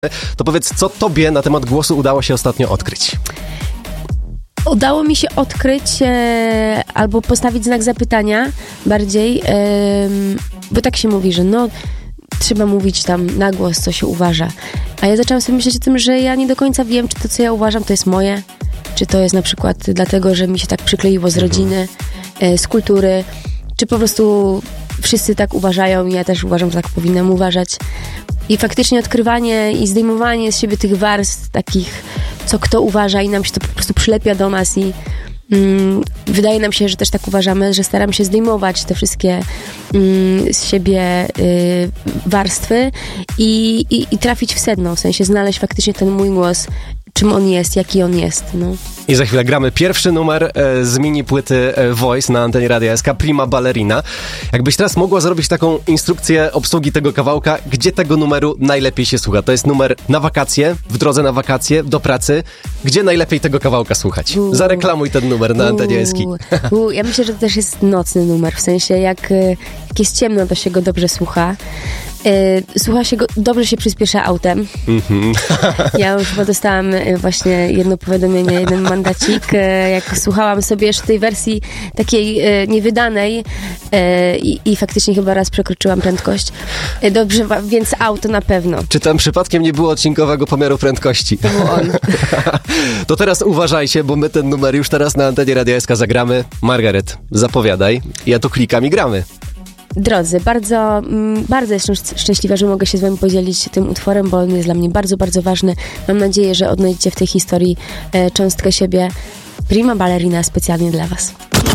To powiedz, co tobie na temat głosu udało się ostatnio odkryć? Udało mi się odkryć albo postawić znak zapytania bardziej, bo tak się mówi, że trzeba mówić tam na głos, co się uważa. A ja zaczęłam sobie myśleć o tym, że ja nie do końca wiem, czy to, co ja uważam, to jest moje, czy to jest na przykład dlatego, że mi się tak przykleiło z rodziny, z kultury, czy po prostu wszyscy tak uważają i ja też uważam, że tak powinnam uważać. I faktycznie odkrywanie i zdejmowanie z siebie tych warstw takich, co kto uważa i nam się to po prostu przylepia do nas i wydaje nam się, że też tak uważamy, że staram się zdejmować te wszystkie z siebie warstwy i trafić w sedno, w sensie znaleźć faktycznie ten mój głos, czym on jest, jaki on jest. No. I za chwilę gramy pierwszy numer z mini płyty Voice na antenie Radia SK, Prima Ballerina. Jakbyś teraz mogła zrobić taką instrukcję obsługi tego kawałka, gdzie tego numeru najlepiej się słucha? To jest numer na wakacje, w drodze na wakacje, do pracy. Gdzie najlepiej tego kawałka słuchać? Zareklamuj ten numer na antenie SK. Ja myślę, że to też jest nocny numer, w sensie jak jest ciemno, to się go dobrze słucha. Słucha się go, dobrze się przyspiesza autem. Ja już chyba dostałam właśnie jedno powiadomienie, jeden mandacik, jak słuchałam sobie jeszcze tej wersji takiej niewydanej i faktycznie chyba raz przekroczyłam prędkość. Dobrze, więc auto na pewno. Czy tam przypadkiem nie było odcinkowego pomiaru prędkości? To był on. To teraz uważajcie, bo my ten numer już teraz na antenie Radia SK zagramy. Margaret, zapowiadaj. Ja tu klikam i gramy. Drodzy, bardzo jestem szczęśliwa, że mogę się z wami podzielić tym utworem, bo on jest dla mnie bardzo, bardzo ważny. Mam nadzieję, że odnajdziecie w tej historii cząstkę siebie. Prima Ballerina specjalnie dla was.